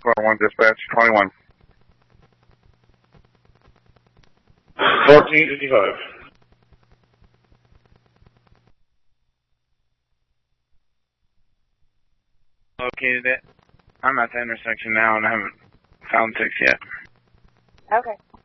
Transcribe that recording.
1 dispatch 21. 1455. Located it. I'm at the intersection now and I haven't found 6 yet. Okay.